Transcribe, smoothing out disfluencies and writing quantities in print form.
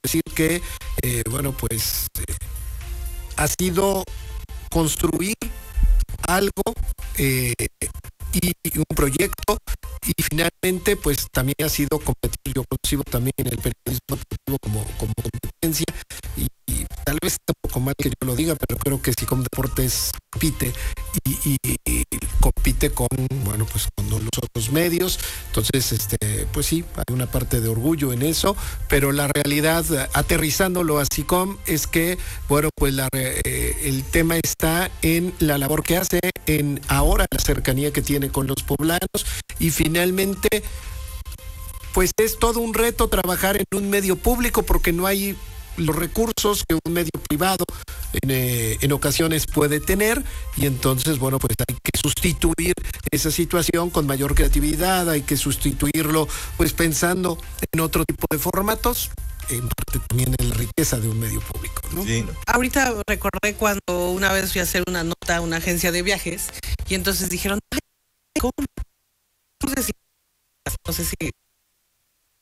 decir que, ha sido construir algo y un proyecto, y finalmente pues también ha sido competir. Yo concibo también el periodismo deportivo como competencia, y tal vez está un poco mal que yo lo diga, pero creo que SICOM Deportes compite y compite con los otros medios. Entonces, pues sí, hay una parte de orgullo en eso, pero la realidad, aterrizándolo a SICOM, es que, el tema está en la labor que hace, en ahora la cercanía que tiene con los poblanos, y finalmente, pues es todo un reto trabajar en un medio público, porque no hay los recursos que un medio privado en ocasiones puede tener, y entonces, hay que sustituir esa situación con mayor creatividad, hay que sustituirlo pues pensando en otro tipo de formatos, en parte también en la riqueza de un medio público, ¿no? Sí. Ahorita recordé cuando una vez fui a hacer una nota a una agencia de viajes, y entonces dijeron, ¿cómo? No sé si